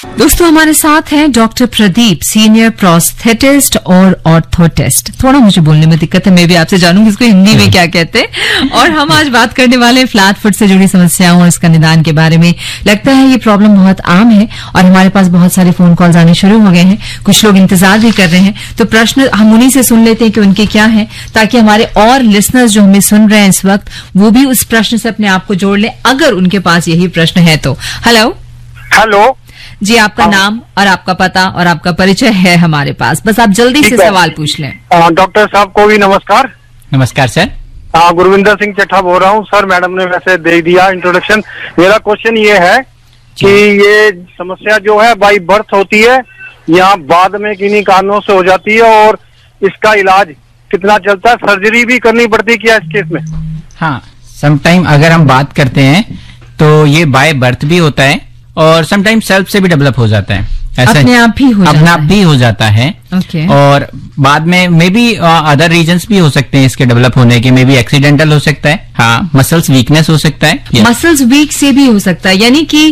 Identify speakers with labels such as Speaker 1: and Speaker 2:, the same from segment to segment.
Speaker 1: दोस्तों हमारे साथ हैं डॉक्टर प्रदीप, सीनियर प्रोस्थेटिस्ट और ऑर्थोटिस्ट। थोड़ा मुझे बोलने में दिक्कत है, मैं भी आपसे जानूंगी इसको हिंदी में क्या कहते हैं। और हम आज बात करने वाले हैं फ्लैट फुट से जुड़ी समस्याओं और इसका निदान के बारे में। लगता है ये प्रॉब्लम बहुत आम है और हमारे पास बहुत सारे फोन कॉल्स आने शुरू हो गए हैं, कुछ लोग इंतजार भी कर रहे हैं। तो प्रश्न हम उन्हीं से सुन लेते हैं कि उनके क्या है, ताकि हमारे और लिसनर्स जो हमें सुन रहे हैं इस वक्त वो भी उस प्रश्न से अपने आप को जोड़ लें, अगर उनके पास यही प्रश्न है तो। हेलो जी, आपका नाम और आपका पता और आपका परिचय है हमारे पास, बस आप जल्दी से सवाल पूछ लें।
Speaker 2: डॉक्टर साहब को भी नमस्कार।
Speaker 3: नमस्कार सर।
Speaker 2: गुरविंदर सिंह चट्टा बोल रहा हूँ सर। मैडम ने वैसे दे दिया इंट्रोडक्शन। मेरा क्वेश्चन ये है कि ये समस्या जो है बाई बर्थ होती है या बाद में किन्हीं कारणों से हो जाती है, और इसका इलाज कितना चलता है? सर्जरी भी करनी पड़ती है क्या इस केस में?
Speaker 3: हाँ, समटाइम अगर हम बात करते हैं तो ये बाय बर्थ भी होता है और समटाइम सेल्फ से भी डेवलप हो जाता है। ऐसा
Speaker 1: अपने आप भी हो जाता है।
Speaker 3: Okay. और बाद में मे बी अदर रीजंस भी हो सकते हैं इसके डेवलप होने के। मे बी एक्सीडेंटल हो सकता है, हाँ, मसल्स वीकनेस हो सकता है।
Speaker 1: मसल्स वीक से भी हो सकता है, यानी कि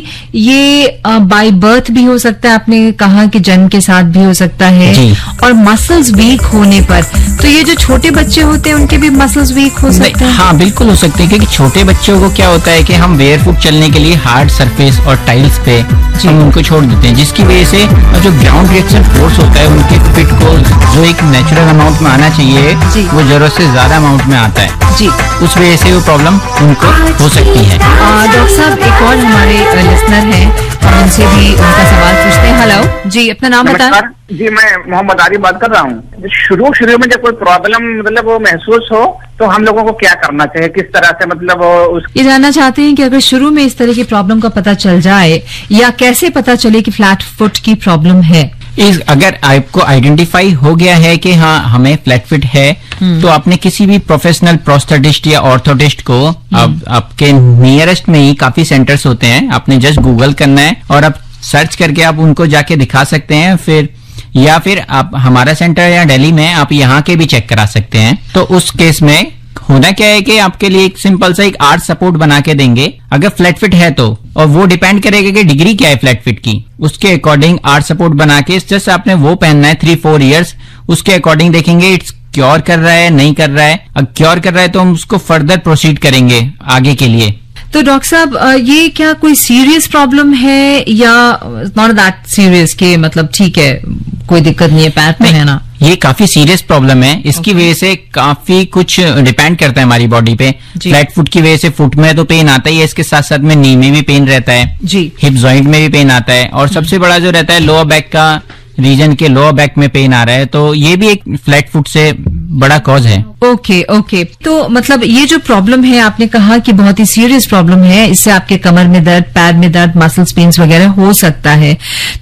Speaker 1: ये बाय बर्थ भी हो सकता है, आपने कहा कि जन्म के साथ भी हो सकता है
Speaker 3: जी।
Speaker 1: और मसल्स वीक होने पर तो ये जो छोटे बच्चे होते हैं उनके भी मसल्स वीक हो सकते हैं।
Speaker 3: हाँ बिल्कुल हो सकते हैं, क्योंकि छोटे बच्चों को क्या होता है कि हम बेयरफुट चलने के लिए हार्ड सरफेस और टाइल्स पे हम उनको छोड़ देते हैं, जिसकी वजह से जो ग्राउंड रिएक्शन फोर्स होता है उनके फिट को जो एक नेचुरल अमाउंट में आना चाहिए वो जरूरत से ज्यादा अमाउंट में आता है जी। उस वजह से वो प्रॉब्लम उनको हो सकती है।
Speaker 1: डॉक्टर साहब एक और हमारे लिसनर हैं, उनसे भी उनका सवाल पूछते हैं। हेलो जी, अपना नाम बताएं।
Speaker 4: जी, मैं मोहम्मद आरिफ बात कर रहा हूँ। शुरू में जब कोई प्रॉब्लम मतलब वो महसूस हो तो हम लोगों को क्या करना चाहिए, किस तरह से मतलब
Speaker 1: ये जानना चाहते हैं कि अगर शुरू में इस तरह की प्रॉब्लम का पता चल जाए या कैसे पता चले कि फ्लैट फुट की प्रॉब्लम है?
Speaker 3: अगर आपको आइडेंटिफाई हो गया है कि हाँ हमें फ्लैट फुट है, तो आपने किसी भी प्रोफेशनल प्रोस्थेटिस्ट या ऑर्थोटिस्ट को आपके नियरेस्ट में ही काफी सेंटर्स होते हैं, आपने जस्ट गूगल करना है और आप सर्च करके आप उनको जाके दिखा सकते हैं। या फिर आप हमारा सेंटर या दिल्ली में आप यहाँ के भी चेक करा सकते हैं। तो उस केस में होना क्या है कि आपके लिए एक सिंपल सा एक आर्च सपोर्ट बना के देंगे अगर फ्लैट फिट है तो, और वो डिपेंड करेगा कि डिग्री क्या है फ्लैट फिट की, उसके अकॉर्डिंग आर्च सपोर्ट बना के जस्ट आपने वो पहनना है 3-4 इयर्स। उसके अकॉर्डिंग देखेंगे इट्स क्योर कर रहा है नहीं कर रहा है। अगर क्योर कर रहा है तो हम उसको फर्दर प्रोसीड करेंगे आगे के लिए।
Speaker 1: तो डॉक्टर साहब ये क्या कोई सीरियस प्रॉब्लम है या नॉट दैट सीरियस के मतलब ठीक है कोई दिक्कत नहीं है पैर में है ना?
Speaker 3: ये काफी सीरियस प्रॉब्लम है। इसकी वजह से काफी कुछ डिपेंड करता है हमारी बॉडी पे। फ्लैट फुट की वजह से फुट में तो पेन आता ही है, इसके साथ साथ में नी में भी पेन रहता है जी, हिप जॉइंट में भी पेन आता है, और सबसे बड़ा जो रहता है लोअर बैक का रीजन के लोअर बैक में पेन आ रहा है, तो ये भी एक फ्लैट फुट से बड़ा कॉज है।
Speaker 1: ओके। तो मतलब ये जो प्रॉब्लम है आपने कहा कि बहुत ही सीरियस प्रॉब्लम है, इससे आपके कमर में दर्द, पैर में दर्द, मसल्स पेन्स वगैरह हो सकता है।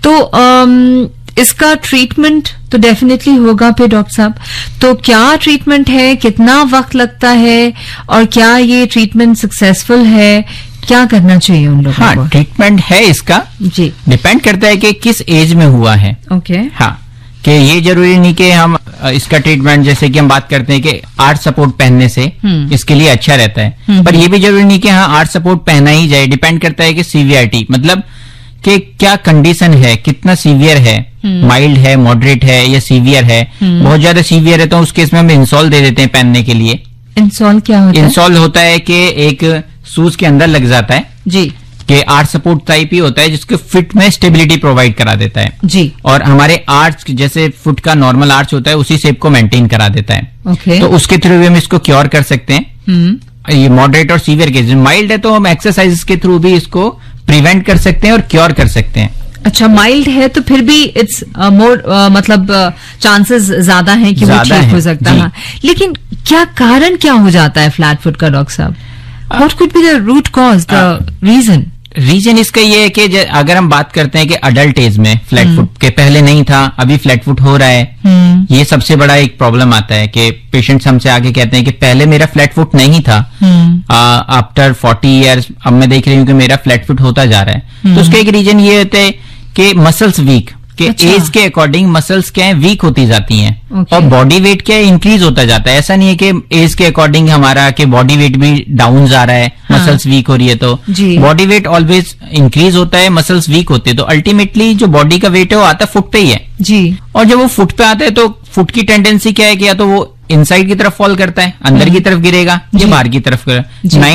Speaker 1: तो इसका ट्रीटमेंट तो डेफिनेटली होगा फिर डॉक्टर साहब, तो क्या ट्रीटमेंट है, कितना वक्त लगता है और क्या ये ट्रीटमेंट सक्सेसफुल है, क्या करना चाहिए उन लोगों को?
Speaker 3: हाँ, ट्रीटमेंट है इसका जी, डिपेंड करता है कि किस एज में हुआ है।
Speaker 1: ओके
Speaker 3: हाँ, कि ये जरूरी नहीं कि हम इसका ट्रीटमेंट जैसे कि हम बात करते हैं कि आर्च सपोर्ट पहनने से इसके लिए अच्छा रहता है, पर ये भी जरूरी नहीं कि हाँ आर्च सपोर्ट पहना ही जाए। डिपेंड करता है कि सीवियरिटी मतलब कि क्या कंडीशन है, कितना सीवियर है, माइल्ड है, मॉडरेट है या सीवियर है। बहुत ज्यादा सीवियर है तो उस केस में हम इंसॉल दे देते हैं पहनने के लिए।
Speaker 1: इंसॉल क्या होता है?
Speaker 3: इंसॉल होता है कि एक शूज के अंदर लग जाता है जी, कि आर्च सपोर्ट टाइप ही होता है जिसके फिट में स्टेबिलिटी प्रोवाइड करा देता है जी, और हमारे आर्च जैसे फुट का नॉर्मल आर्च होता है उसी शेप को मेंटेन करा देता है।
Speaker 1: ओके।
Speaker 3: तो उसके थ्रू भी हम इसको क्योर कर सकते हैं। ये मॉडरेट और सीवियर केस, माइल्ड है तो हम एक्सरसाइज के थ्रू भी इसको प्रिवेंट कर सकते हैं और क्योर कर सकते हैं।
Speaker 1: अच्छा, माइल्ड है तो फिर भी इट्स मोर मतलब चांसेस ज्यादा हैं कि वो ठीक हो सकता है। लेकिन क्या कारण क्या हो जाता है फ्लैट फुट का डॉक्टर साहब? What could be the root cause, the reason
Speaker 3: इसका ये है कि अगर हम बात करते हैं कि अडल्ट एज में फ्लैट फुट के पहले नहीं था, अभी फ्लैट फुट हो रहा है, ये सबसे बड़ा एक प्रॉब्लम आता है कि पेशेंट्स हमसे आके कहते हैं कि पहले मेरा फ्लैट फुट नहीं था, आफ्टर 40 ईयर्स अब मैं देख रही हूँ कि मेरा फ्लैट फुट होता जा रहा है। तो उसका एक रीजन ये होता है कि मसल्स वीक, कि
Speaker 1: अच्छा।
Speaker 3: एज के अकॉर्डिंग मसल्स क्या है वीक होती जाती हैं
Speaker 1: Okay.
Speaker 3: और बॉडी वेट क्या है इंक्रीज होता जाता है। ऐसा नहीं है कि एज के अकॉर्डिंग हमारा कि बॉडी वेट भी डाउन जा रहा है,
Speaker 1: हाँ।
Speaker 3: मसल्स वीक हो रही है, तो
Speaker 1: जी।
Speaker 3: बॉडी वेट ऑलवेज इंक्रीज होता है, मसल्स वीक होते हैं, तो अल्टीमेटली जो बॉडी का वेट है वो आता है फुट पे ही है।
Speaker 1: जी।
Speaker 3: और जब वो फुट पे आता है तो फुट की टेंडेंसी क्या है कि या तो वो इनसाइड की तरफ फॉल करता है, अंदर की तरफ गिरेगा,
Speaker 1: जी।
Speaker 3: या बाहर की तरफ
Speaker 1: जी।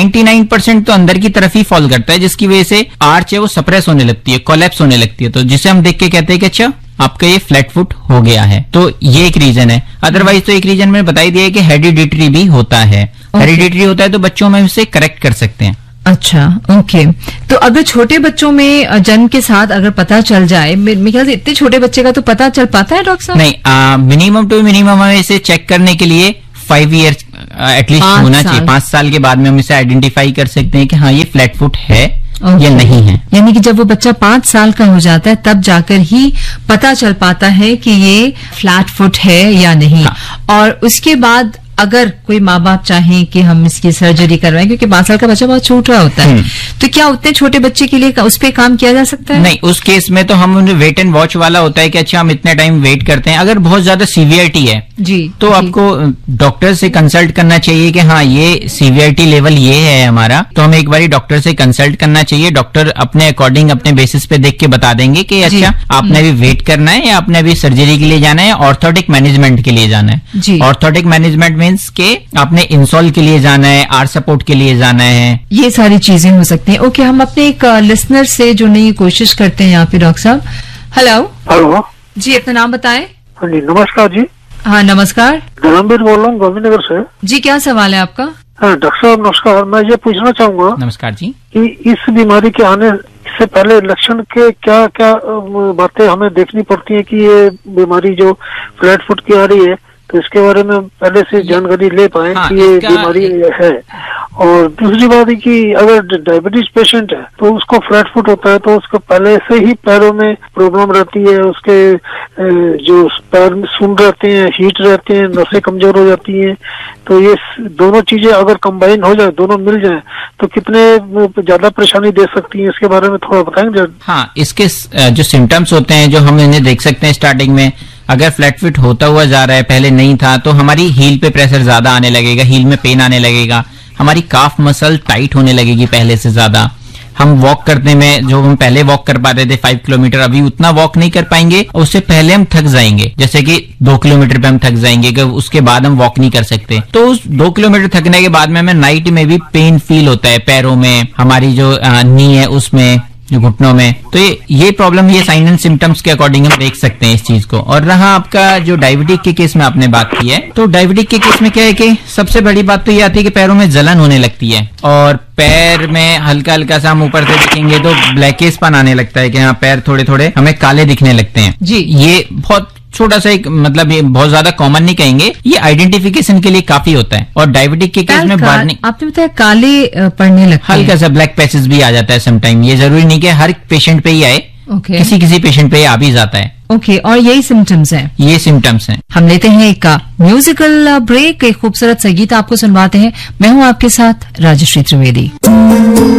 Speaker 3: 99% तो अंदर की तरफ ही फॉल करता है, जिसकी वजह से आर्च है वो सप्रेस होने लगती है, कोलैप्स होने लगती है, तो जिसे हम देख के कहते हैं कि अच्छा आपका ये फ्लैट फुट हो गया है। तो ये एक रीजन है। अदरवाइज तो एक रीजन मैंने बता ही दिया है कि हेरिडिटरी भी होता है। हेरिडिटरी होता है तो बच्चों में इसे करेक्ट कर सकते हैं।
Speaker 1: अच्छा, ओके। तो अगर छोटे बच्चों में जन्म के साथ अगर पता चल जाए, मेरे ख्याल से इतने छोटे बच्चे का तो पता चल पाता है डॉक्टर साहब?
Speaker 3: नहीं, मिनिमम टू मिनिमम हमें इसे चेक करने के लिए 5 ईयर्स एटलीस्ट
Speaker 1: 5
Speaker 3: होना
Speaker 1: साल।
Speaker 3: चाहिए। 5 साल के बाद में हम इसे आइडेंटिफाई कर सकते हैं कि हाँ ये फ्लैट फुट है
Speaker 1: Okay.
Speaker 3: या नहीं है।
Speaker 1: यानी कि जब वो बच्चा 5 साल का हो जाता है तब जाकर ही पता चल पाता है कि ये फ्लैट फुट है या नहीं।
Speaker 3: हाँ।
Speaker 1: और उसके बाद अगर कोई माँ बाप चाहें कि हम इसकी सर्जरी करवाएं, क्योंकि 5 साल का बच्चा बहुत छोटा होता है, तो क्या उतने छोटे बच्चे के लिए उस पे काम किया जा सकता है?
Speaker 3: नहीं, उस केस में तो हम वेट एंड वॉच वाला होता है कि अच्छा हम इतने टाइम वेट करते हैं। अगर बहुत ज्यादा सीवियरिटी है
Speaker 1: जी,
Speaker 3: तो
Speaker 1: जी।
Speaker 3: आपको डॉक्टर से कंसल्ट करना चाहिए कि हाँ ये सीवियरिटी लेवल ये है हमारा, तो हमें एक बार डॉक्टर से कंसल्ट करना चाहिए। डॉक्टर अपने अकॉर्डिंग अपने बेसिस पे देख के बता देंगे कि
Speaker 1: जी।
Speaker 3: अच्छा आपने अभी वेट करना है या आपने अभी सर्जरी के लिए जाना है, ऑर्थोटिक मैनेजमेंट के लिए जाना
Speaker 1: जी।
Speaker 3: है। ऑर्थोटिक मैनेजमेंट मीन्स के आपने इंसॉल के लिए जाना है, आर सपोर्ट के लिए जाना है,
Speaker 1: ये सारी चीजें हो सकती हैं। ओके, हम अपने एक लिसनर से जुड़ने की कोशिश करते हैं यहाँ पे डॉक्टर साहब। हेलो
Speaker 2: हेलो
Speaker 1: जी, अपना नाम बताएं।
Speaker 2: हाँ जी, नमस्कार जी।
Speaker 1: हाँ नमस्कार
Speaker 2: धर्मवीर बोल रहा हूँ गोविंदनगर से।
Speaker 1: जी, क्या सवाल है आपका?
Speaker 2: हाँ डॉक्टर साहब नमस्कार। मैं ये पूछना चाहूंगा
Speaker 3: नमस्कार जी।
Speaker 2: कि इस बीमारी के आने से पहले लक्षण के क्या क्या बातें हमें देखनी पड़ती है कि ये बीमारी जो फ्लैट फुट की आ रही है, तो इसके बारे में पहले से जानकारी ले पाए
Speaker 3: हाँ,
Speaker 2: कि ये
Speaker 3: इसका-
Speaker 2: बीमारी है। और दूसरी बात है कि अगर डायबिटीज पेशेंट है तो उसको फ्लैट फुट होता है तो उसको पहले से ही पैरों में प्रॉब्लम रहती है, उसके जो पैर में सुन रहते हैं, हीट रहते हैं, नसें कमजोर हो जाती हैं। तो ये दोनों चीजें अगर कंबाइन हो जाए, दोनों मिल जाए, तो कितने ज्यादा परेशानी दे सकती है, इसके बारे में थोड़ा बताएंगे?
Speaker 3: हाँ, इसके जो सिम्टम्स होते हैं जो हम इन्हें देख सकते हैं स्टार्टिंग में, अगर फ्लैट फिट होता हुआ जा रहा है, पहले नहीं था, तो हमारी हील पे प्रेशर ज्यादा आने लगेगा, हील में पेन आने लगेगा, हमारी काफ मसल टाइट होने लगेगी पहले से ज्यादा। हम वॉक करने में, जो हम पहले वॉक कर पाते थे 5 किलोमीटर, अभी उतना वॉक नहीं कर पाएंगे, उससे पहले हम थक जाएंगे। जैसे कि 2 किलोमीटर पे हम थक जाएंगे कि उसके बाद हम वॉक नहीं कर सकते। तो उस 2 किलोमीटर थकने के बाद में हमें नाइट में भी पेन फील होता है पैरों में, हमारी जो नी है उसमें, जो घुटनों में। तो ये प्रॉब्लम, ये साइन एंड सिम्टम्स के अकॉर्डिंग हम देख सकते हैं इस चीज को। और रहा आपका जो डायबिटिक के केस में आपने बात की है, तो डायबिटिक के केस में क्या है कि सबसे बड़ी बात तो ये आती है कि पैरों में जलन होने लगती है, और पैर में हल्का हल्का सा हम ऊपर से दिखेंगे तो ब्लैकेसपन आने लगता है कि हाँ पैर थोड़े थोड़े हमें काले दिखने लगते हैं
Speaker 1: जी।
Speaker 3: ये बहुत छोटा सा एक, मतलब ये बहुत ज्यादा कॉमन नहीं कहेंगे, ये आइडेंटिफिकेशन के लिए काफी होता है। और डायबिटिक के केस में बार्निंग,
Speaker 1: आपने बताया काले पड़ने लगते हैं।
Speaker 3: हल्का सा ब्लैक पैचेस भी आ जाता है समटाइम। ये जरूरी नहीं कि हर पेशेंट पे ही आए,
Speaker 1: ओके।
Speaker 3: किसी किसी पेशेंट पे आ भी जाता है।
Speaker 1: ओके, और यही सिम्टम्स हैं।
Speaker 3: ये सिम्टम्स हैं।
Speaker 1: हम लेते हैं एक म्यूजिकल ब्रेक, एक खूबसूरत संगीत आपको सुनवाते हैं। मैं हूं आपके साथ राजश्री त्रिवेदी।